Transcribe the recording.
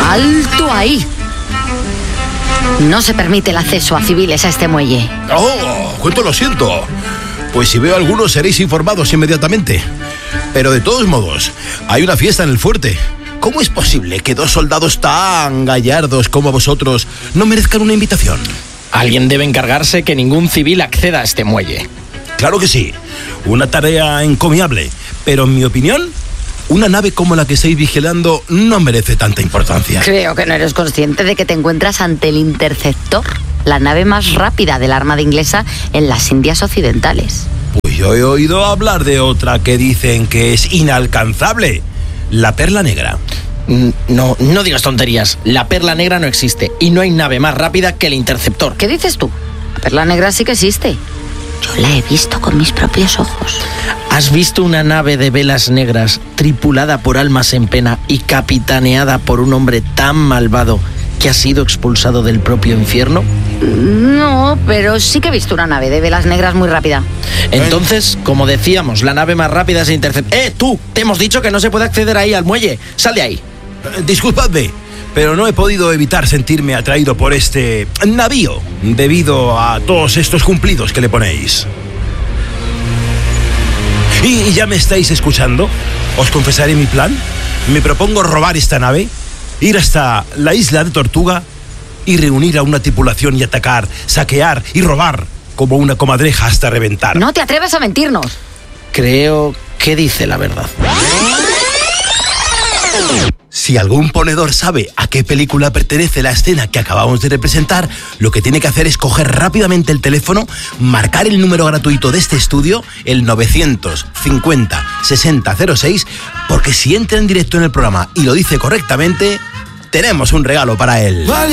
¡Alto ahí! No se permite el acceso a civiles a este muelle. ¡Oh! ¡Cuánto lo siento! Pues si veo a algunos seréis informados inmediatamente. Pero de todos modos, hay una fiesta en el fuerte. ¿Cómo es posible que 2 soldados tan gallardos como vosotros no merezcan una invitación? Alguien debe encargarse que ningún civil acceda a este muelle. Claro que sí. Una tarea encomiable. Pero en mi opinión, una nave como la que estáis vigilando no merece tanta importancia. Creo que no eres consciente de que te encuentras ante el Interceptor, la nave más rápida de la Armada inglesa en las Indias Occidentales. Pues yo he oído hablar de otra que dicen que es inalcanzable. La Perla Negra. No digas tonterías. La Perla Negra no existe y no hay nave más rápida que el Interceptor. ¿Qué dices tú? La Perla Negra sí que existe. Yo la he visto con mis propios ojos. ¿Has visto una nave de velas negras tripulada por almas en pena y capitaneada por un hombre tan malvado que ha sido expulsado del propio infierno? No, pero sí que he visto una nave de velas negras muy rápida. Entonces, como decíamos, la nave más rápida es el Interceptor. ¡Tú! Te hemos dicho que no se puede acceder ahí al muelle. ¡Sal de ahí! Disculpadme, pero no he podido evitar sentirme atraído por este navío debido a todos estos cumplidos que le ponéis. ¿Y ya me estáis escuchando? Os confesaré mi plan. Me propongo robar esta nave, ir hasta la isla de Tortuga y reunir a una tripulación y atacar, saquear y robar como una comadreja hasta reventar. No te atrevas a mentirnos. Creo que dice la verdad. Si algún ponedor sabe a qué película pertenece la escena que acabamos de representar, lo que tiene que hacer es coger rápidamente el teléfono, marcar el número gratuito de este estudio, el 950 6006, porque si entra en directo en el programa y lo dice correctamente, tenemos un regalo para él.